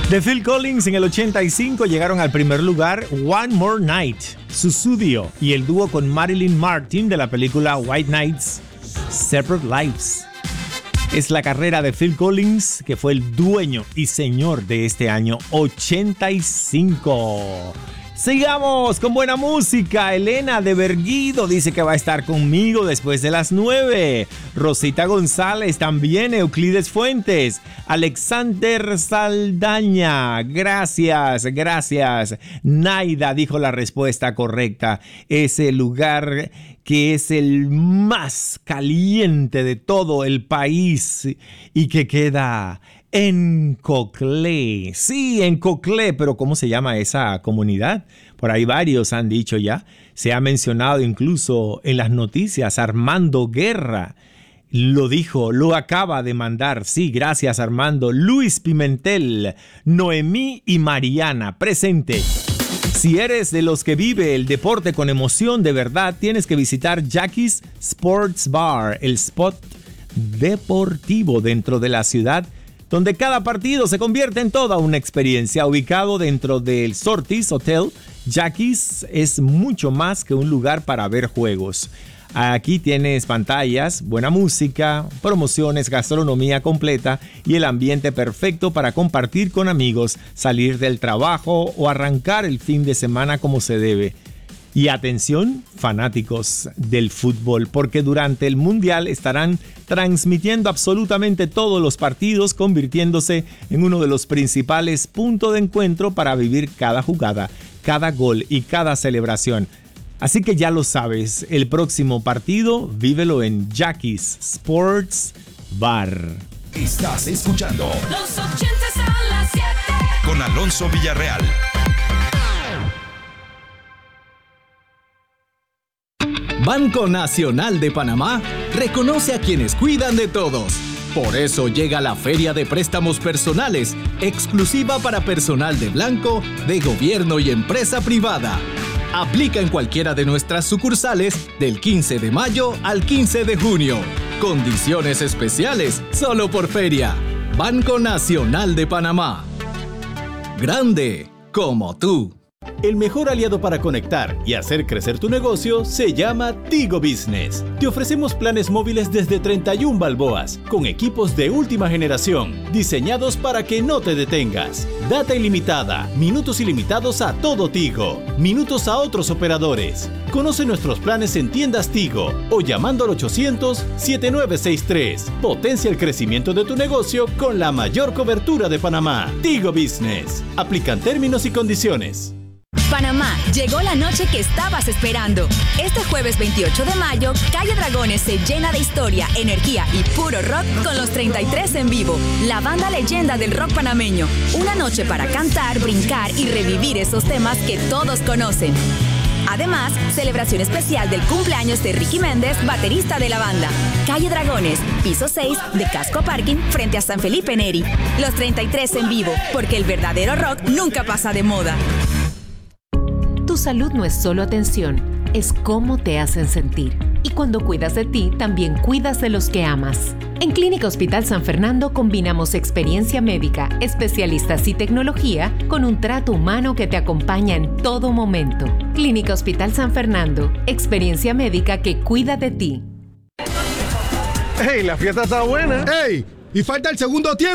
De Phil Collins en el 85 llegaron al primer lugar One More Night, Sussudio y el dúo con Marilyn Martin de la película White Nights, Separate Lives. Es la carrera de Phil Collins, que fue el dueño y señor de este año 85. Sigamos con buena música. Elena de Berguido dice que va a estar conmigo después de las 9. Rosita González también. Euclides Fuentes. Alexander Saldaña. Gracias. Naida dijo la respuesta correcta. Ese lugar que es el más caliente de todo el país y que queda en Coclé. Sí, en Coclé, pero ¿cómo se llama esa comunidad? Por ahí varios han dicho ya. Se ha mencionado incluso en las noticias. Armando Guerra lo dijo, lo acaba de mandar. Sí, gracias Armando. Luis Pimentel, Noemí y Mariana, presente. Si eres de los que vive el deporte con emoción de verdad, tienes que visitar Jackie's Sports Bar, el spot deportivo dentro de la ciudad, donde cada partido se convierte en toda una experiencia. Ubicado dentro del Sortis Hotel, Jackie's es mucho más que un lugar para ver juegos. Aquí tienes pantallas, buena música, promociones, gastronomía completa y el ambiente perfecto para compartir con amigos, salir del trabajo o arrancar el fin de semana como se debe. Y atención, fanáticos del fútbol, porque durante el Mundial estarán transmitiendo absolutamente todos los partidos, convirtiéndose en uno de los principales puntos de encuentro para vivir cada jugada, cada gol y cada celebración. Así que ya lo sabes, el próximo partido vívelo en Jackie's Sports Bar. Estás escuchando Los 80s a las 7 con Alonso Villarreal. Banco Nacional de Panamá reconoce a quienes cuidan de todos. Por eso llega la Feria de Préstamos Personales, exclusiva para personal de blanco, de gobierno y empresa privada. Aplica en cualquiera de nuestras sucursales del 15 de mayo al 15 de junio. Condiciones especiales solo por feria. Banco Nacional de Panamá. Grande como tú. El mejor aliado para conectar y hacer crecer tu negocio se llama Tigo Business. Te ofrecemos planes móviles desde 31 balboas, con equipos de última generación, diseñados para que no te detengas. Data ilimitada, minutos ilimitados a todo Tigo, minutos a otros operadores. Conoce nuestros planes en tiendas Tigo o llamando al 800-7963. Potencia el crecimiento de tu negocio con la mayor cobertura de Panamá. Tigo Business. Aplican términos y condiciones. Panamá, llegó la noche que estabas esperando. Este jueves 28 de mayo, Calle Dragones se llena de historia, energía y puro rock con los 33 en vivo, la banda leyenda del rock panameño. Una noche para cantar, brincar y revivir esos temas que todos conocen. Además, celebración especial del cumpleaños de Ricky Méndez, baterista de la banda. Calle Dragones, piso 6 de Casco Parking, frente a San Felipe Neri. Los 33 en vivo, porque el verdadero rock nunca pasa de moda. Tu salud no es solo atención, es cómo te hacen sentir. Y cuando cuidas de ti, también cuidas de los que amas. En Clínica Hospital San Fernando combinamos experiencia médica, especialistas y tecnología con un trato humano que te acompaña en todo momento. Clínica Hospital San Fernando, experiencia médica que cuida de ti. ¡Hey, la fiesta está buena! ¡Hey! Y falta el segundo tiempo.